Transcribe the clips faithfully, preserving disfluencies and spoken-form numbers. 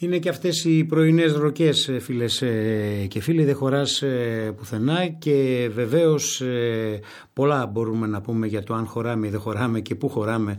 Είναι και αυτές οι πρωινές ροκές, φίλες και φίλοι, δεν χωράς πουθενά και βεβαίως πολλά μπορούμε να πούμε για το αν χωράμε ή δεν χωράμε και πού χωράμε,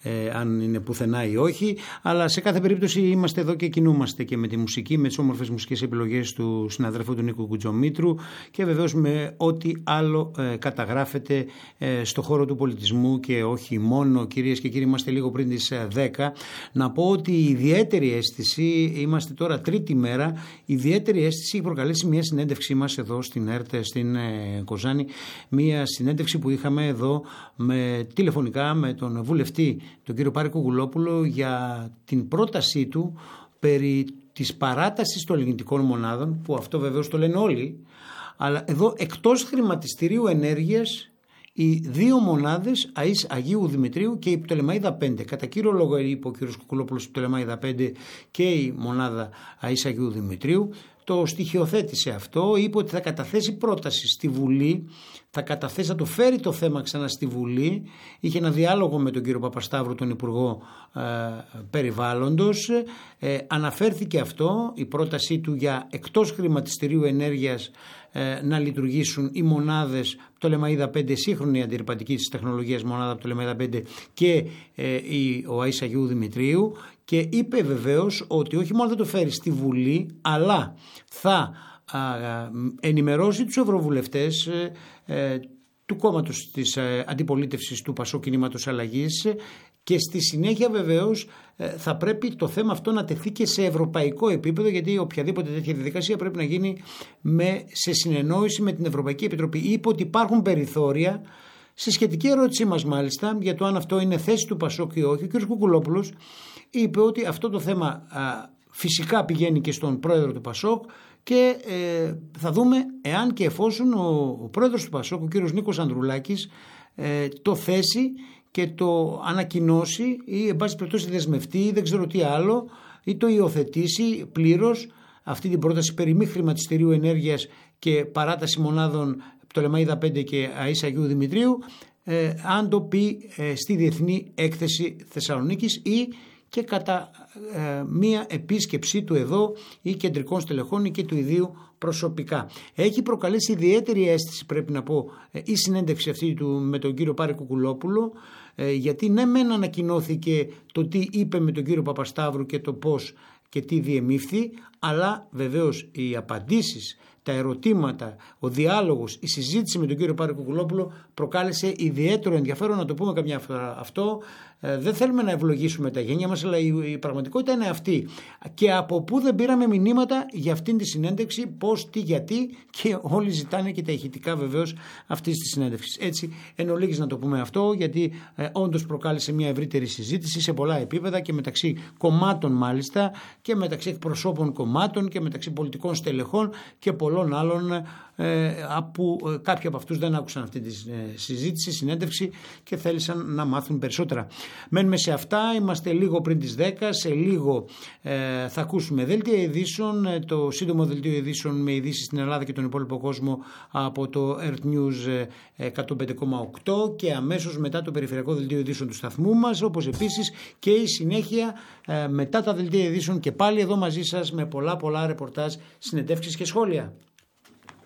αν είναι πουθενά ή όχι, αλλά σε κάθε περίπτωση είμαστε εδώ και κινούμαστε και με τη μουσική, με τις όμορφες μουσικές επιλογές του συναδελφού του Νίκου Κουτζομήτρου και βεβαίως με ό,τι άλλο καταγράφεται στο χώρο του πολιτισμού και όχι μόνο. Κυρίες και κύριοι, είμαστε λίγο πριν τις δέκα. Να πω ότι η ιδιαίτερη αίσθηση, είμαστε τώρα τρίτη μέρα, η ιδιαίτερη αίσθηση έχει προκαλέσει μια συνέντευξή μας εδώ στην ΕΡΤ, στην Κοζάνη, μια συνέντευξη που είχαμε εδώ με, τηλεφωνικά με τον βουλευτή, τον κύριο Πάρη Κουκουλόπουλο, για την πρότασή του περί της παράτασης των λιγνητικών μονάδων, που αυτό βεβαίως το λένε όλοι, αλλά εδώ εκτός χρηματιστηρίου ενέργειας οι δύο μονάδες ΑΙΣ Αγίου Δημητρίου και η Πτολεμαΐδα πέντε. Κατά κύριο λόγο είπε ο κ. Κουκουλόπουλος η Πτολεμαΐδα πέντε και η μονάδα ΑΙΣ Αγίου Δημητρίου. Το στοιχειοθέτησε αυτό, είπε ότι θα καταθέσει πρόταση στη Βουλή, θα καταθέσει, θα το φέρει το θέμα ξανά στη Βουλή. Είχε ένα διάλογο με τον κύριο Παπασταύρου, τον Υπουργό ε, Περιβάλλοντος. Ε, αναφέρθηκε αυτό, η πρότασή του για εκτός χρηματιστηρίου ενέργειας ε, να λειτουργήσουν οι μονάδες Πτολεμαΐδα πέντε, σύγχρονη αντιρρυπαντική της τεχνολογίας μονάδα Πτολεμαΐδα πέντε και ε, η, ο ΑΙΣ Αγίου Δημητρίου. Και είπε βεβαίως ότι όχι μόνο θα το φέρει στη Βουλή, αλλά θα α, ενημερώσει τους ευρωβουλευτές ε, του κόμματος της ε, αντιπολίτευσης του Πασόκ Κινήματος Αλλαγής και στη συνέχεια βεβαίως ε, θα πρέπει το θέμα αυτό να τεθεί και σε ευρωπαϊκό επίπεδο, γιατί οποιαδήποτε τέτοια διαδικασία πρέπει να γίνει με, σε συνεννόηση με την Ευρωπαϊκή Επιτροπή. Είπε ότι υπάρχουν περιθώρια. Στη σχετική ερώτησή μας μάλιστα για το αν αυτό είναι θέση του Πασόκ ή όχι, ο κ. Κουκουλόπουλος είπε ότι αυτό το θέμα α, φυσικά πηγαίνει και στον πρόεδρο του Πασόκ και ε, θα δούμε εάν και εφόσον ο, ο πρόεδρος του Πασόκ, ο κ. Νίκος Ανδρουλάκης, ε, το θέσει και το ανακοινώσει ή εν πάση περιπτώσει δεσμευτεί ή δεν ξέρω τι άλλο ή το υιοθετήσει πλήρως αυτή την πρόταση περί μη χρηματιστηρίου ενέργειας και παράταση μονάδων Πτολεμαΐδα πέντε και ΑΙΣ Αγίου Δημητρίου, ε, αν το πει ε, στη Διεθνή Έκθεση Θεσσαλονίκης ή και κατά ε, μία επίσκεψή του εδώ ή κεντρικών στελεχών ή και του ιδίου προσωπικά. Έχει προκαλέσει ιδιαίτερη αίσθηση, πρέπει να πω, ε, η συνέντευξη αυτή του με τον κύριο Πάρη Κουκουλόπουλο, ε, γιατί ναι μεν ανακοινώθηκε το τι είπε με τον κύριο Παπασταύρου και το πώς και τι διεμήφθη, αλλά βεβαίως οι απαντήσεις, τα ερωτήματα, ο διάλογος, η συζήτηση με τον κύριο Πάρη Κουκουλόπουλο προκάλεσε ιδιαίτερο ενδιαφέρον, να το πούμε καμιά φορά αυτό. Ε, δεν θέλουμε να ευλογήσουμε τα γένια μας, αλλά η, η πραγματικότητα είναι αυτή. Και από πού δεν πήραμε μηνύματα για αυτήν τη συνέντευξη, πώς, τι, γιατί, και όλοι ζητάνε και τα ηχητικά βεβαίως αυτής της συνέντευξης. Έτσι, εν ολίγης να το πούμε αυτό, γιατί ε, όντως προκάλεσε μια ευρύτερη συζήτηση σε πολλά επίπεδα και μεταξύ κομμάτων μάλιστα και μεταξύ εκπροσώπων κομμάτων και μεταξύ πολιτικών στελεχών και πολλών άλλων, ε, που ε, κάποιοι από αυτούς δεν άκουσαν αυτή τη ε, συζήτηση, συνέντευξη και θέλησαν να μάθουν περισσότερα. Μένουμε σε αυτά, είμαστε λίγο πριν τις δέκα, σε λίγο ε, θα ακούσουμε δελτία ειδήσεων, ε, το σύντομο δελτίο ειδήσεων με ειδήσεις στην Ελλάδα και τον υπόλοιπο κόσμο από το Earth News εκατόν πέντε κόμμα οκτώ και αμέσως μετά το περιφερειακό δελτίο ειδήσεων του σταθμού μας, όπως επίσης και η συνέχεια ε, μετά τα δελτία ειδήσεων και πάλι εδώ μαζί σας με πολλά πολλά ρεπορτάζ, συνεντεύξεις και σχόλια.